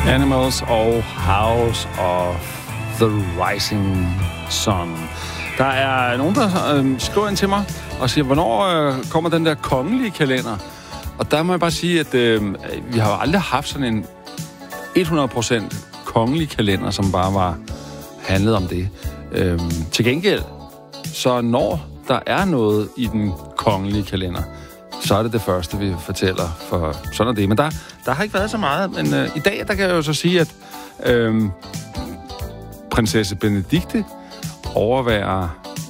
Animals og House of the Rising Sun. Der er nogen, der skriver ind til mig og siger, hvornår kommer den der kongelige kalender? Og der må jeg bare sige, at vi har aldrig haft sådan en 100% kongelig kalender, som bare var handlet om det. Til gengæld, så når der er noget i den kongelige kalender, så er det første, vi fortæller, for sådan er det. Men der har ikke været så meget, men i dag, der kan jeg jo så sige, at prinsesse Benedikte overværer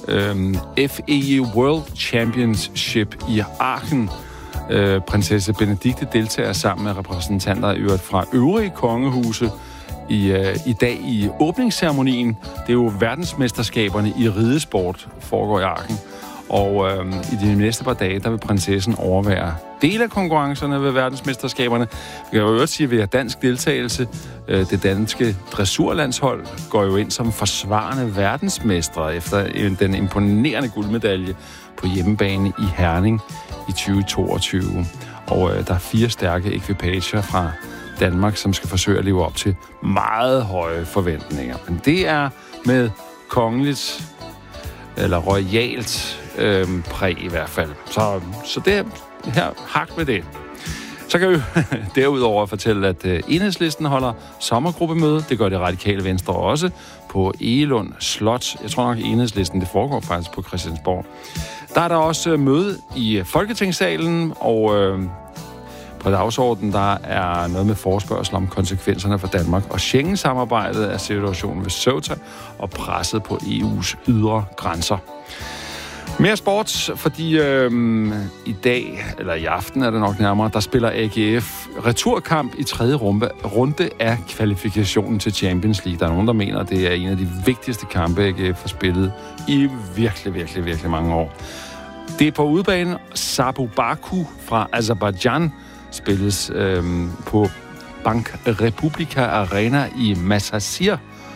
FEI World Championship i Aachen. Prinsesse Benedikte deltager sammen med repræsentanter fra øvrige kongehuse i dag i åbningsceremonien. Det er jo verdensmesterskaberne i ridesport, foregår i Aachen. Og i de næste par dage, der vil prinsessen overvære dele af konkurrencerne ved verdensmesterskaberne. Vi kan jo også sige, at vi har dansk deltagelse. Det danske dressurlandshold går jo ind som forsvarende verdensmestre efter den imponerende guldmedalje på hjemmebane i Herning i 2022. Og der er 4 stærke ekvipager fra Danmark, som skal forsøge at leve op til meget høje forventninger. Men det er med kongeligt eller royalt præg i hvert fald. Så det er her hak med det. Så kan vi derudover fortælle, at Enhedslisten holder sommergruppemøde. Det gør det Radikale Venstre også på Egelund Slot. Jeg tror nok, Enhedslisten, det foregår faktisk på Christiansborg. Der er der også møde i Folketingssalen, og på dagsordenen, der er noget med forespørgsel om konsekvenserne for Danmark og Schengen-samarbejdet af situationen ved Ceuta og presset på EU's ydre grænser. Mere sports, fordi i dag, eller i aften er det nok nærmere, der spiller AGF returkamp i 3. runde af kvalifikationen til Champions League. Der er nogen, der mener, at det er en af de vigtigste kampe, AGF har spillet i virkelig mange år. Det er på udebane. Sabu Baku fra Aserbajdsjan spilles på Bank Republika Arena i Masasir.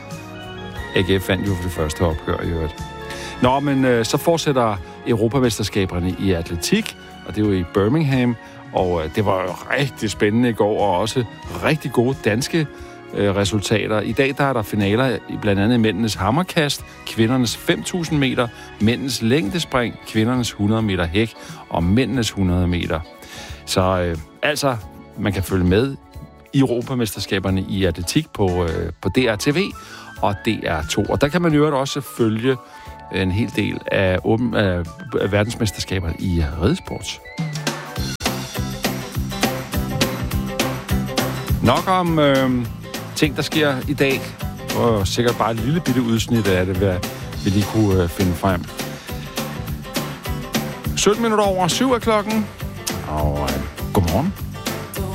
AGF vandt jo for det første opgør i øvrigt. Nå, men så fortsætter Europamesterskaberne i atletik, og det er jo i Birmingham, og det var jo rigtig spændende i går, og også rigtig gode danske resultater. I dag der er der finaler i blandt andet mændenes hammerkast, kvindernes 5.000 meter, mændenes længdespring, kvindernes 100 meter hæk og mændenes 100 meter. Så altså, man kan følge med i Europamesterskaberne i atletik på DRTV og DR2. Og der kan man jo også følge en hel del af verdensmesterskaber i ridesport. Nok om ting, der sker i dag, og sikkert bare et lille bitte udsnit af det, hvad vi lige kunne finde frem. 17 minutter over 7 er klokken, og godmorgen.